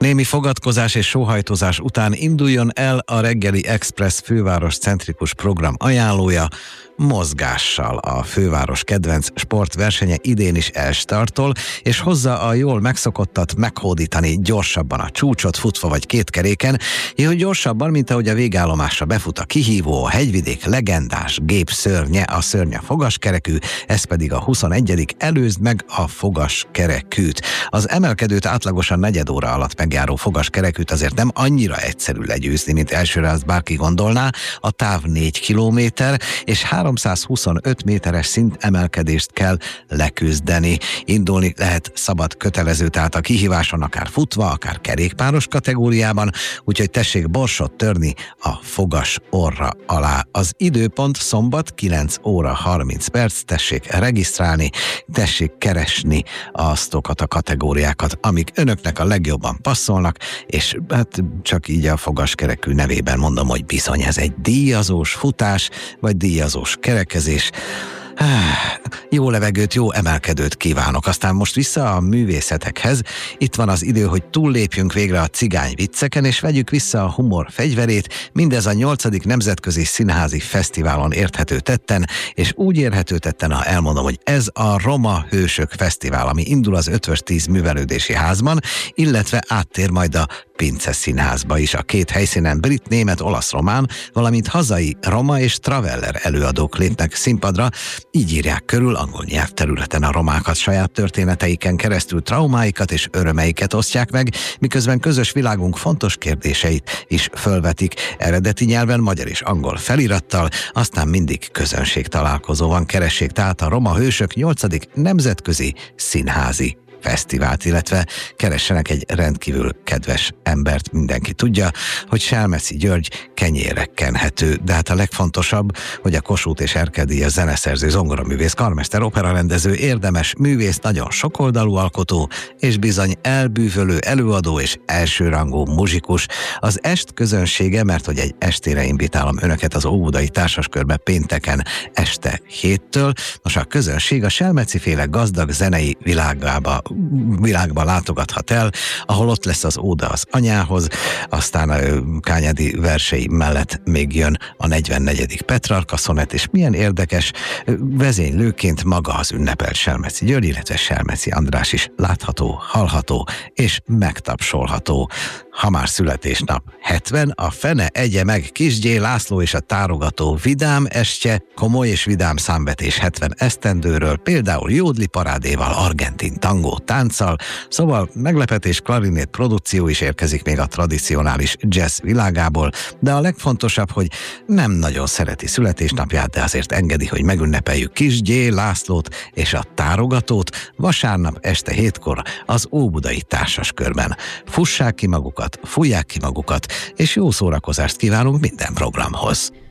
Némi fogadkozás és sóhajtozás után induljon el a Reggeli Express főváros centrikus program ajánlója, mozgással. A főváros kedvenc sportversenye idén is elstartol, és hozza a jól megszokottat meghódítani gyorsabban a csúcsot futva vagy kétkeréken, jó gyorsabban, mint ahogy a végállomásra befut a kihívó, a hegyvidék legendás gépszörnye, a szörnya fogaskerekű, ez pedig a 21. előzd meg a fogaskerekűt. Az emelkedőt átlagosan negyed óra alatt megjáró fogaskerekűt azért nem annyira egyszerű legyőzni, mint elsőre azt bárki gondolná. A táv 4 kilométer, és 325 méteres szintemelkedést kell leküzdeni. Indulni lehet szabad kötelező, tehát a kihíváson akár futva, akár kerékpáros kategóriában, úgyhogy tessék borsot törni a fogas orra alá. Az időpont szombat 9 óra 30 perc, tessék regisztrálni, tessék keresni aztokat a kategóriákat, amik önöknek a legjobban passzolnak, és hát csak így a fogaskerekű nevében mondom, hogy bizony ez egy díjazós futás, vagy díjazós kerekezés. Jó levegőt, jó emelkedőt kívánok. Aztán most vissza a művészetekhez. Itt van az idő, hogy túllépjünk végre a cigány vicceken, és vegyük vissza a humor fegyverét. Mindez a 8. Nemzetközi Színházi Fesztiválon érthető tetten, és úgy érhető tetten, ha elmondom, hogy ez a Roma Hősök Fesztivál, ami indul az Ötvös 10 Művelődési Házban, illetve áttér majd a Pince Színházba is. A két helyszínen brit, német, olasz, román, valamint hazai roma és traveller előadók lépnek színpadra, így írják körül angol nyelvterületen a romákat, saját történeteiken keresztül traumáikat és örömeiket osztják meg, miközben közös világunk fontos kérdéseit is fölvetik, eredeti nyelven magyar és angol felirattal, aztán mindig közönség találkozóban. Keressék tehát a Roma Hősök 8. Nemzetközi Színházi Fesztivált, illetve keressenek egy rendkívül kedves embert. Mindenki tudja, hogy Selmeci György kenyérre kenhető, de hát a legfontosabb, hogy a Kossuth és Erkel díjas zeneszerző, zongoraművész, karmester, operarendező, érdemes művész, nagyon sokoldalú alkotó, és bizony elbűvölő előadó és elsőrangú muzsikus. Az est közönsége, mert hogy egy estére invitálom önöket az óbudai Társaskörbe pénteken este 7-től. Most a közönség a Selmeci féle gazdag zenei világba látogathat el, ahol ott lesz az Óda az anyához, aztán a Kányádi versei mellett még jön a 44. Petrarka szonett, és milyen érdekes, vezénylőként maga az ünnepelt Selmeci György, illetve Selmeci András is látható, hallható és megtapsolható. Ha már születésnap 70, a fene egye meg Kis G. László és a tárogató vidám estje, komoly és vidám számvetés 70 esztendőről, például jódli parádéval, argentin tangó tánccal, szóval meglepetés klarinét produkció is érkezik még a tradicionális jazz világából, de a legfontosabb, hogy nem nagyon szereti születésnapját, de azért engedi, hogy megünnepeljük Kis G. Lászlót és a tárogatót vasárnap este 7-kor az Óbudai Társaskörben. Fussák ki magukat, fújják ki magukat, és jó szórakozást kívánunk minden programhoz.